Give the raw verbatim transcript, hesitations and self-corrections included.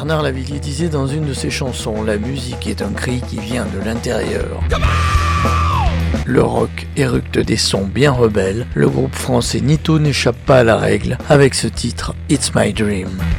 Bernard Lavilliers disait dans une de ses chansons, la musique est un cri qui vient de l'intérieur. Le rock éructe des sons bien rebelles, le groupe français Nito n'échappe pas à la règle avec ce titre It's My Dream.